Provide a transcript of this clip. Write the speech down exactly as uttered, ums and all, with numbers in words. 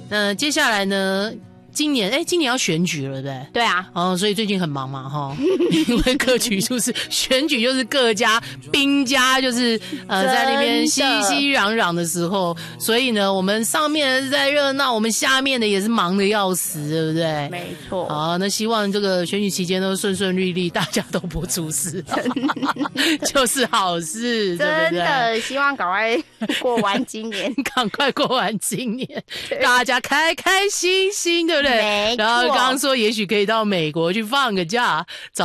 那接下来呢？今年哎，今年要选举了，对不对？ 对啊， 哦，所以最近很忙嘛，哈，因为各局就是选举，就是各家兵家就是呃在那边熙熙攘攘的时候，所以呢，我们上面是在热闹，我们下面的也是忙得要死，对不对？ 没错。 好，那希望这个选举期间都顺顺利利，大家都不出事，就是好事，对不对？ 真的，希望赶快过完今年， 赶快过完今年，大家开开心心，对不对？ 没错。 然后刚刚说，也许可以到美国去放个假。